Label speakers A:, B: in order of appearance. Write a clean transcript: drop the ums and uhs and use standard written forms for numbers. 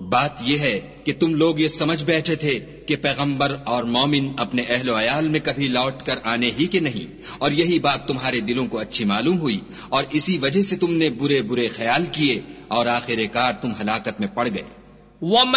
A: बात यह है कि तुम लोग ये समझ बैठे थे कि पैगंबर और मोमिन अपने अहलो अयाल में कभी लौट कर आने ही के नहीं, और यही बात तुम्हारे दिलों को अच्छी मालूम हुई और इसी वजह से तुमने बुरे बुरे ख्याल किए और आखिरकार तुम हलाकत में पड़ गए।